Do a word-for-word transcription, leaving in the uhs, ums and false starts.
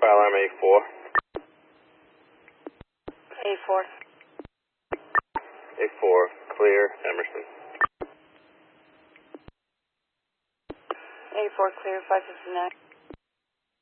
Fire alarm A four. A four. A four, clear, Emerson. A four, clear, five fifty-nine.